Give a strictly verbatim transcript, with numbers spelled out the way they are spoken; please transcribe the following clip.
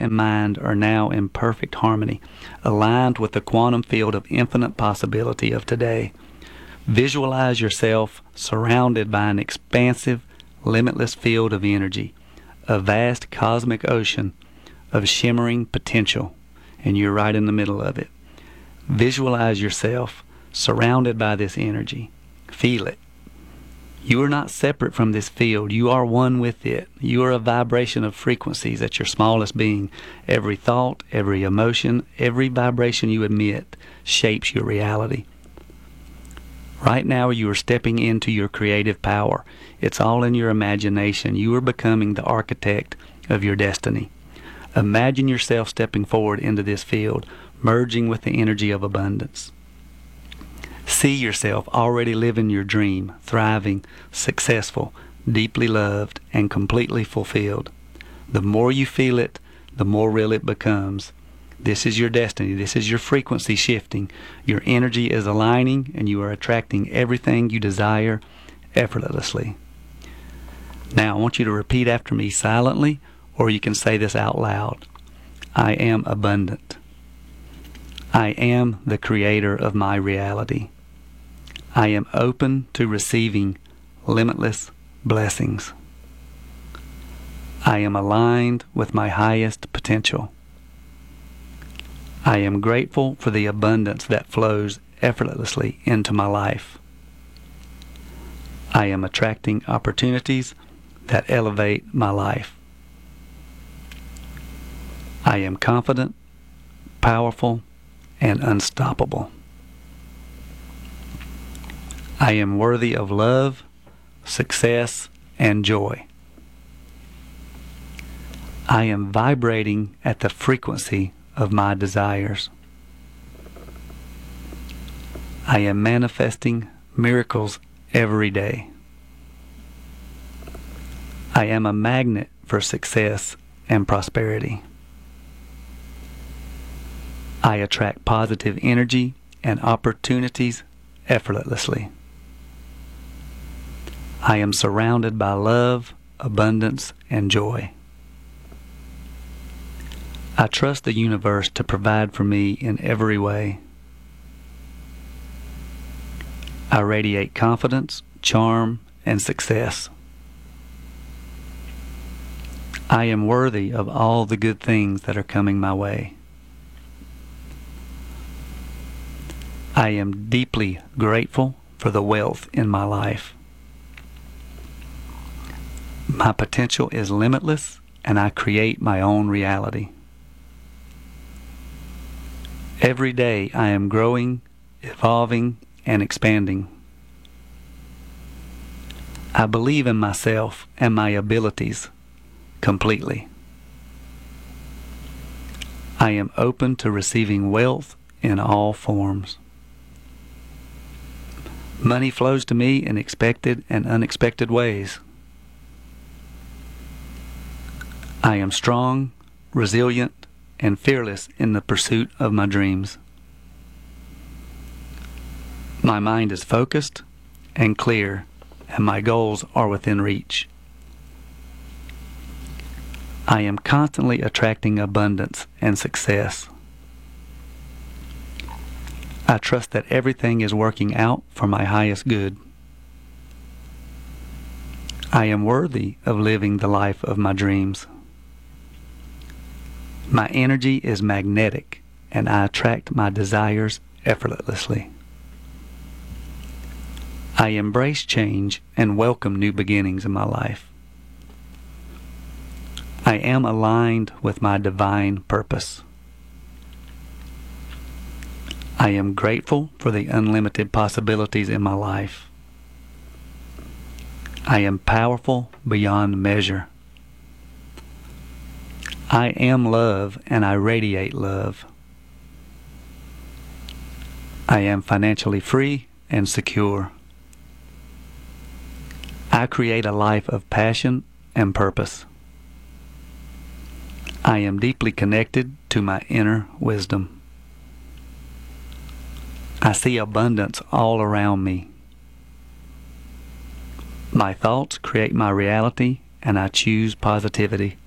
and mind are now in perfect harmony, aligned with the quantum field of infinite possibility of today. Visualize yourself surrounded by an expansive, limitless field of energy, a vast cosmic ocean of shimmering potential, and you're right in the middle of it. Visualize yourself surrounded by this energy. Feel it. You are not separate from this field. You are one with it. You are a vibration of frequencies at your smallest being. Every thought, every emotion, every vibration you emit shapes your reality. Right now you are stepping into your creative power. It's all in your imagination. You are becoming the architect of your destiny. Imagine yourself stepping forward into this field, merging with the energy of abundance. See yourself already living your dream, thriving, successful, deeply loved, and completely fulfilled. The more you feel it, the more real it becomes. This is your destiny. This is your frequency shifting. Your energy is aligning, and you are attracting everything you desire effortlessly. Now, I want you to repeat after me silently, or you can say this out loud. I am abundant. I am the creator of my reality. I am open to receiving limitless blessings. I am aligned with my highest potential. I am grateful for the abundance that flows effortlessly into my life. I am attracting opportunities that elevate my life. I am confident, powerful, and unstoppable. I am worthy of love, success, and joy. I am vibrating at the frequency of my desires. I am manifesting miracles every day. I am a magnet for success and prosperity. I attract positive energy and opportunities effortlessly. I am surrounded by love, abundance, and joy. I trust the universe to provide for me in every way. I radiate confidence, charm, and success. I am worthy of all the good things that are coming my way. I am deeply grateful for the wealth in my life. My potential is limitless, and I create my own reality. Every day I am growing, evolving, and expanding. I believe in myself and my abilities completely. I am open to receiving wealth in all forms. Money flows to me in expected and unexpected ways. I am strong, resilient, and fearless in the pursuit of my dreams. My mind is focused and clear, and my goals are within reach. I am constantly attracting abundance and success. I trust that everything is working out for my highest good. I am worthy of living the life of my dreams. My energy is magnetic, and I attract my desires effortlessly. I embrace change and welcome new beginnings in my life. I am aligned with my divine purpose. I am grateful for the unlimited possibilities in my life. I am powerful beyond measure. I am love, and I radiate love. I am financially free and secure. I create a life of passion and purpose. I am deeply connected to my inner wisdom. I see abundance all around me. My thoughts create my reality, and I choose positivity.